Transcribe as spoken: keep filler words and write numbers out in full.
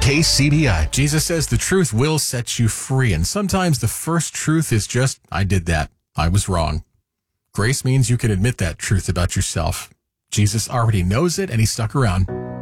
K C B I. Jesus says the truth will set you free, and sometimes the first truth is just, I did that. I was wrong. Grace means you can admit that truth about yourself. Jesus already knows it, and he stuck around.